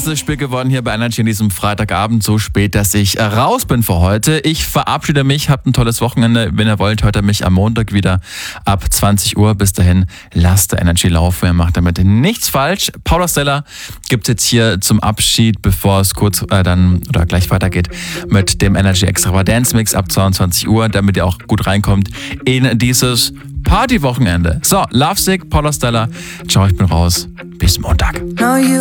erstes Spiel gewonnen hier bei Energy an diesem Freitagabend, so spät, dass ich raus bin für heute. Ich verabschiede mich, habt ein tolles Wochenende. Wenn ihr wollt, hört ihr mich am Montag wieder ab 20 Uhr. Bis dahin, lasst der Energy laufen. Ihr macht damit nichts falsch. Paula Stella gibt es jetzt hier zum Abschied, bevor es kurz gleich weitergeht mit dem Energy Extravaganza Mix ab 22 Uhr, damit ihr auch gut reinkommt in dieses Partywochenende. So, Lovesick, Paula Stella. Ciao, ich bin raus. Bis Montag.